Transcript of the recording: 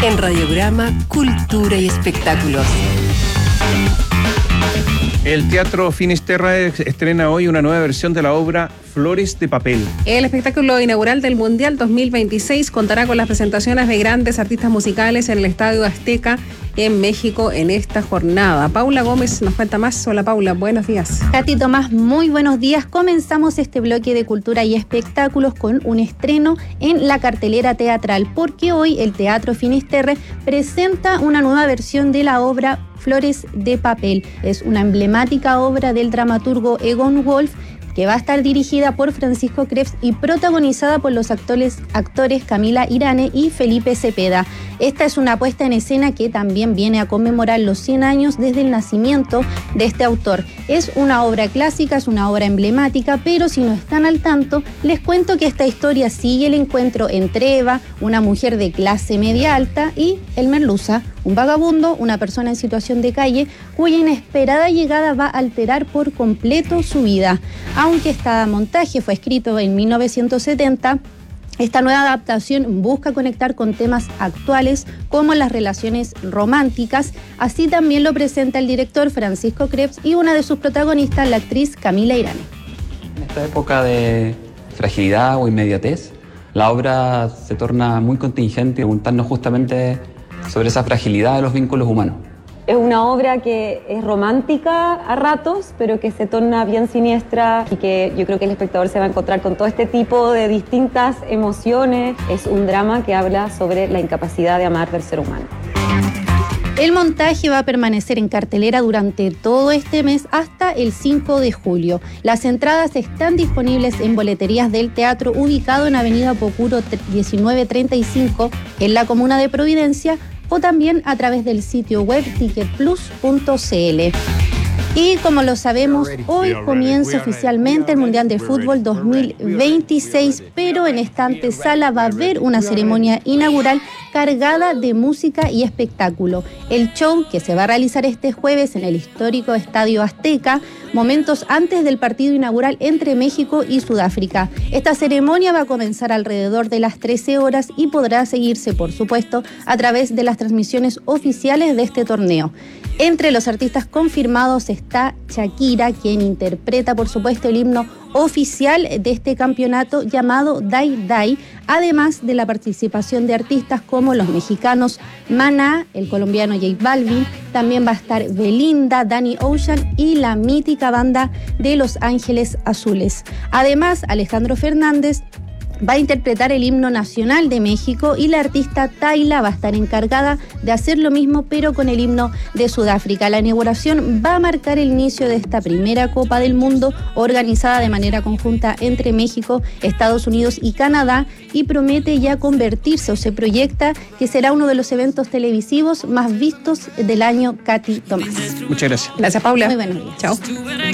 En Radiograma, Cultura y Espectáculos. El Teatro Finisterre estrena hoy una nueva versión de la obra Flores de Papel. El espectáculo inaugural del Mundial 2026 contará con las presentaciones de grandes artistas musicales en el Estadio Azteca en México en esta jornada. Paula Gómez nos cuenta más. Hola Paula, buenos días. Katy Tomás, muy buenos días. Comenzamos este bloque de cultura y espectáculos con un estreno en la cartelera teatral, porque hoy el Teatro Finisterre presenta una nueva versión de la obra Flores de Papel. Es una emblemática obra del dramaturgo Egon Wolf, que va a estar dirigida por Francisco Krebs y protagonizada por los actores Camila Irane y Felipe Cepeda. Esta es una puesta en escena que también viene a conmemorar los 100 años desde el nacimiento de este autor. Es una obra clásica, es una obra emblemática, pero si no están al tanto, les cuento que esta historia sigue el encuentro entre Eva, una mujer de clase media alta, y el Merluza, un vagabundo, una persona en situación de calle, cuya inesperada llegada va a alterar por completo su vida. Aunque este montaje fue escrito en 1970, esta nueva adaptación busca conectar con temas actuales como las relaciones románticas. Así también lo presenta el director Francisco Krebs y una de sus protagonistas, la actriz Camila Irane. En esta época de fragilidad o inmediatez, la obra se torna muy contingente, preguntarnos justamente sobre esa fragilidad de los vínculos humanos. Es una obra que es romántica a ratos, pero que se torna bien siniestra y que yo creo que el espectador se va a encontrar con todo este tipo de distintas emociones. Es un drama que habla sobre la incapacidad de amar del ser humano. El montaje va a permanecer en cartelera durante todo este mes hasta el 5 de julio. Las entradas están disponibles en boleterías del teatro ubicado en Avenida Pocuro 1935 en la comuna de Providencia, o también a través del sitio web ticketplus.cl. Y como lo sabemos, hoy comienza oficialmente el Mundial de Fútbol 2026, pero en esta antesala va a haber una ceremonia inaugural cargada de música y espectáculo. El show, que se va a realizar este jueves en el histórico Estadio Azteca, momentos antes del partido inaugural entre México y Sudáfrica. Esta ceremonia va a comenzar alrededor de las 13 horas y podrá seguirse, por supuesto, a través de las transmisiones oficiales de este torneo. Entre los artistas confirmados está Shakira, quien interpreta, por supuesto, el himno oficial de este campeonato llamado Dai Dai, además de la participación de artistas como los mexicanos Maná, el colombiano J Balvin, también va a estar Belinda, Danny Ocean y la mítica banda de Los Ángeles Azules. Además, Alejandro Fernández va a interpretar el himno nacional de México y la artista Tayla va a estar encargada de hacer lo mismo, pero con el himno de Sudáfrica. La inauguración va a marcar el inicio de esta primera Copa del Mundo organizada de manera conjunta entre México, Estados Unidos y Canadá, y promete ya convertirse, o se proyecta que será uno de los eventos televisivos más vistos del año. Katy Tomás. Muchas gracias. Gracias, Paula. Muy buenos días. Chao.